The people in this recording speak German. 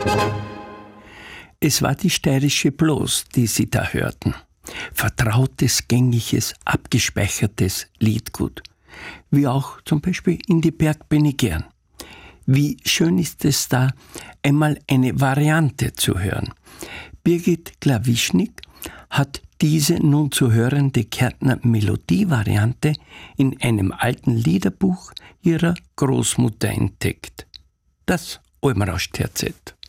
Es war die steirische Blos, die Sie da hörten. Vertrautes, gängiges, abgespeichertes Liedgut. Wie auch zum Beispiel In die Berg bin ich gern. Wie schön ist es da, einmal eine Variante zu hören. Birgit Klawischnik hat diese nun zu hörende Kärntner Melodievariante in einem alten Liederbuch ihrer Großmutter entdeckt. Das Almrausch-Terzett.